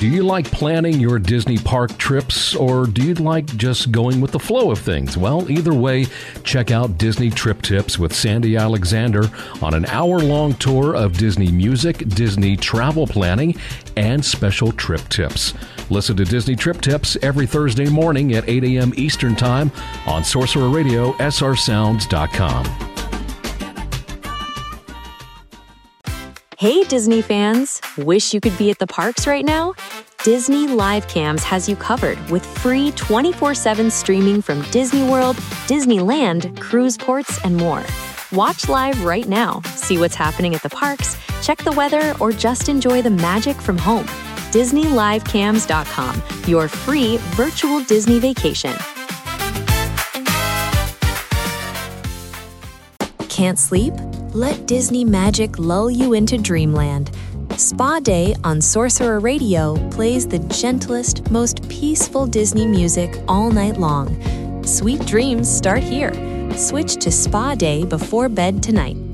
Do you like planning your Disney park trips, or do you like just going with the flow of things? Well, either way, check out Disney Trip Tips with Sandy Alexander on an hour-long tour of Disney music, Disney travel planning, and special trip tips. Listen to Disney Trip Tips every Thursday morning at 8 a.m. Eastern Time on Sorcerer Radio, srsounds.com. Hey Disney fans! Wish you could be at the parks right now? Disney Live Cams has you covered with free 24/7 streaming from Disney World, Disneyland, cruise ports, and more. Watch live right now, see what's happening at the parks, check the weather, or just enjoy the magic from home. DisneyLiveCams.com, your free virtual Disney vacation. Can't sleep? Let Disney magic lull you into dreamland. Spa Day on Sorcerer Radio plays the gentlest, most peaceful Disney music all night long. Sweet dreams start here. Switch to Spa Day before bed tonight.